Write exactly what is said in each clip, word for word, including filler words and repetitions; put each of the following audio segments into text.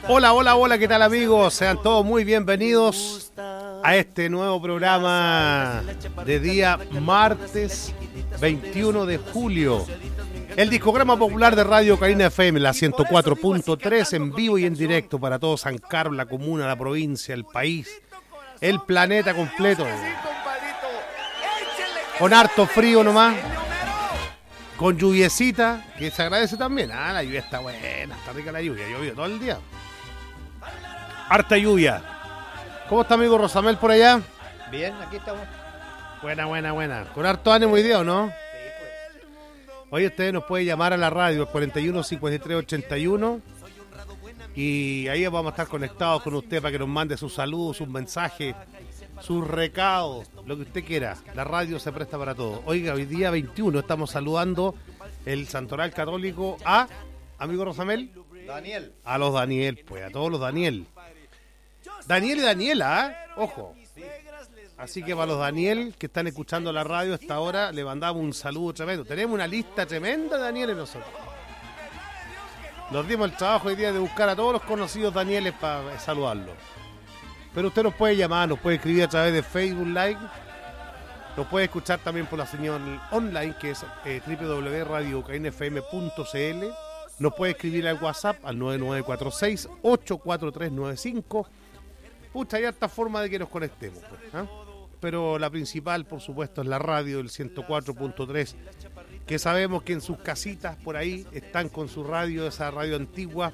Hola, hola, hola, ¿qué tal amigos? Sean todos muy bienvenidos a este nuevo programa de día martes veintiuno de julio. El discograma popular de Radio Carina F M, la ciento cuatro punto tres, en vivo y en directo para todo San Carlos, la comuna, la provincia, el país, el planeta completo. Con harto frío nomás, con lluviecita, que se agradece también. Ah, la lluvia está buena, está rica la lluvia, llovió todo el día. Harta lluvia. ¿Cómo está amigo Rosamel por allá? Bien, aquí estamos. Buena, buena, buena. Con harto ánimo hoy día, ¿o no? Hoy usted nos puede llamar a la radio, cuarenta y uno, cincuenta y tres, ochenta y uno, y ahí vamos a estar conectados con usted para que nos mande sus saludos, sus mensajes, sus recados, lo que usted quiera. La radio se presta para todo. Oiga, hoy día veintiuno estamos saludando el Santoral Católico a, amigo Rosamel, Daniel. A los Daniel, pues, a todos los Daniel. Daniel y Daniela, ¿eh? Ojo. Así que para los Daniel que están escuchando la radio hasta ahora, le mandamos un saludo tremendo. Tenemos una lista tremenda de Daniel en nosotros. Nos dimos el trabajo hoy día de buscar a todos los conocidos Danieles para saludarlos. Pero usted nos puede llamar, nos puede escribir a través de Facebook Live, nos puede escuchar también por la señal online que es eh, doble u doble u doble u punto radio carina f m punto c l. Nos puede escribir al WhatsApp al nueve nueve cuatro seis, ocho cuatro tres nueve cinco. Pucha, hay harta forma de que nos conectemos, pues, ¿eh? Pero la principal, por supuesto, es la radio del ciento cuatro punto tres, que sabemos que en sus casitas por ahí están con su radio, esa radio antigua.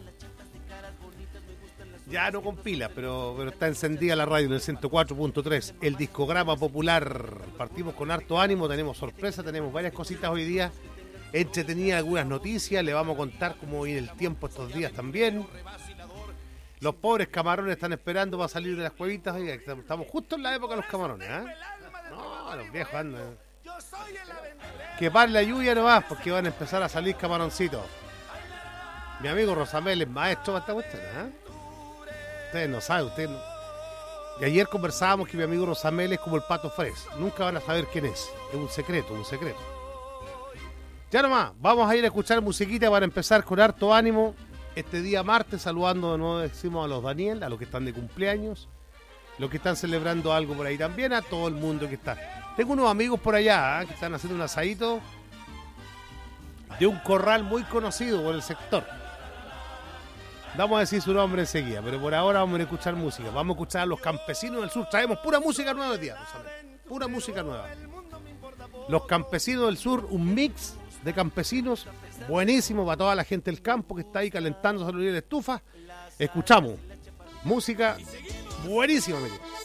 Ya no compila, pero, pero está encendida la radio en el ciento cuatro punto tres, el discograma popular. Partimos con harto ánimo, tenemos sorpresa, tenemos varias cositas hoy día, entretenidas, algunas noticias, le vamos a contar cómo viene el tiempo estos días también. Los pobres camarones están esperando para salir de las cuevitas. Oiga, estamos justo en la época de los camarones, ¿eh? No, los viejos andan. Que pare la lluvia nomás, porque van a empezar a salir camaroncitos. Mi amigo Rosamel es maestro para esta cuestión, ¿eh? Ustedes no saben, ustedes no. Y ayer conversábamos que mi amigo Rosamel es como el Pato Fres. Nunca van a saber quién es. Es un secreto, un secreto. Ya nomás, vamos a ir a escuchar musiquita para empezar con harto ánimo. Este día martes, saludando de nuevo, decimos a los Daniel, a los que están de cumpleaños, los que están celebrando algo por ahí también, a todo el mundo que está. Tengo unos amigos por allá, ¿eh? Que están haciendo un asadito de un corral muy conocido por el sector. Vamos a decir su nombre enseguida, pero por ahora vamos a escuchar música. Vamos a escuchar a los Campesinos del Sur. Traemos pura música nueva hoy día, pura música nueva. Los Campesinos del Sur, un mix de campesinos buenísimo para toda la gente del campo que está ahí calentándose a la estufa. Escuchamos música buenísima, mire.